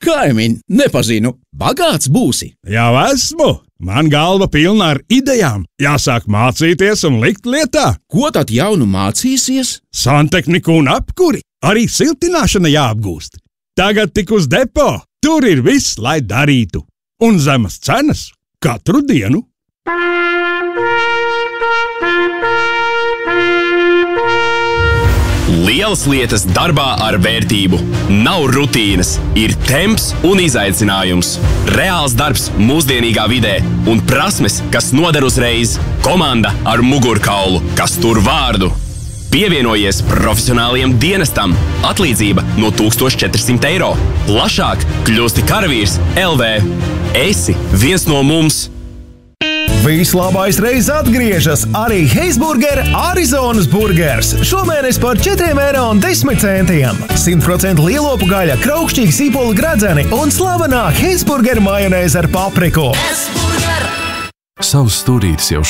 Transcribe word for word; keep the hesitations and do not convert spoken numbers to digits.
Kaimiņ, nepazinu. Bagāts būsi. Jau esmu. Man galva pilna ar idejām. Jāsāk mācīties un likt lietā. Ko tad jaunu mācīsies? Santehniku un apkuri. Arī siltināšana jāapgūst. Tagad tik uz depo. Tur ir viss, lai darītu. Un zemas cenas katru dienu. Lielas lietas darbā ar vērtību. Nav rutīnas, ir temps un izaicinājums. Reāls darbs mūsdienīgā vidē un prasmes, kas noder uzreiz. Komanda ar mugurkaulu, kas tur vārdu. Pievienojies profesionāliem dienestam. Atlīdzība no tūkstoš četri simti eiro. Plašāk kļūsti karavīrs L V. Esi viens no mums. Vislabais reiz atgriežas arī Heisburger Arizonas burgers. Šomēnes par četriem eiro un desmit centiem. simt procentu lielopu gaļa, kraukšķīgi sīpoli gradzeni un slavenā Heisburger majonēze ar papriku. Savus stūrītes jau